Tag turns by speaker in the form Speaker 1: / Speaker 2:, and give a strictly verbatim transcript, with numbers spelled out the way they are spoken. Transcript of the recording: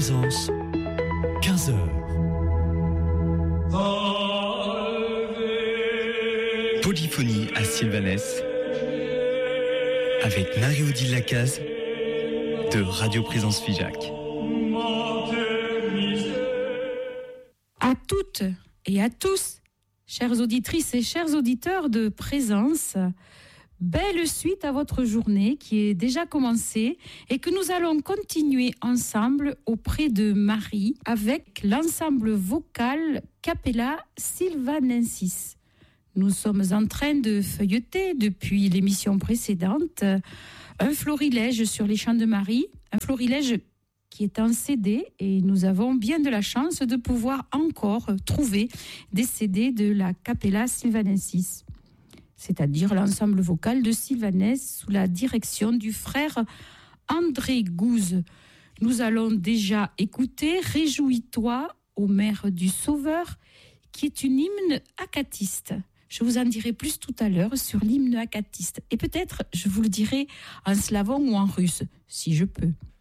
Speaker 1: Présence, quinze heures. Polyphonie à Sylvanès avec Marie-Odile Lacaze de Radio Présence Figeac.
Speaker 2: À toutes et à tous, chères auditrices et chers auditeurs de Présence, belle suite à votre journée qui est déjà commencée et que nous allons continuer ensemble auprès de Marie avec l'ensemble vocal Capella Sylvanensis. Nous sommes en train de feuilleter depuis l'émission précédente un florilège sur les chants de Marie, un florilège qui est en C D et nous avons bien de la chance de pouvoir encore trouver des C D de la Capella Sylvanensis, c'est-à-dire l'ensemble vocal de Sylvanès sous la direction du frère André Gouze. Nous allons déjà écouter « Réjouis-toi, ô mère du Sauveur » qui est une hymne akatiste. Je vous en dirai plus tout à l'heure sur l'hymne akatiste. Et peut-être je vous le dirai en slavon ou en russe, si je peux.